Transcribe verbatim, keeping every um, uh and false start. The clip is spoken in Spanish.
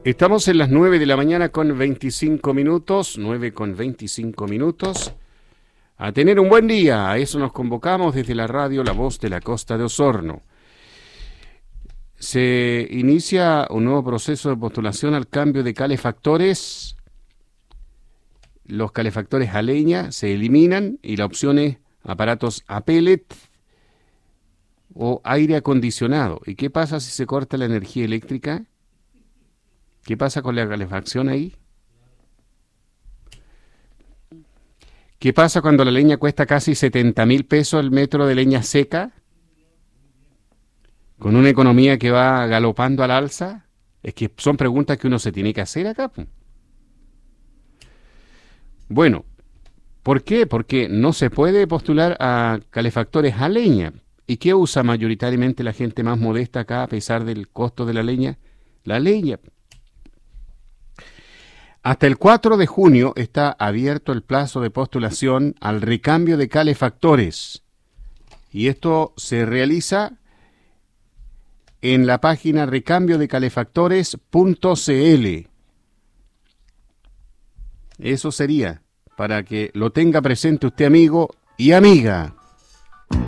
Estamos en las nueve de la mañana con veinticinco minutos, nueve con veinticinco minutos. A tener un buen día, a eso nos convocamos desde la radio La Voz de la Costa de Osorno. Se inicia un nuevo proceso de postulación al cambio de calefactores. Los calefactores a leña se eliminan y la opción es aparatos a pellet o aire acondicionado. ¿Y qué pasa si se corta la energía eléctrica? ¿Qué pasa con la calefacción ahí? ¿Qué pasa cuando la leña cuesta casi setenta mil pesos el metro de leña seca? Con una economía que va galopando al alza. Es que son preguntas que uno se tiene que hacer acá. Bueno, ¿por qué? Porque no se puede postular a calefactores a leña. ¿Y qué usa mayoritariamente la gente más modesta acá a pesar del costo de la leña? La leña. Hasta el cuatro de junio está abierto el plazo de postulación al recambio de calefactores. Y esto se realiza en la página recambio de calefactores punto c l. Eso sería, para que lo tenga presente usted, amigo y amiga.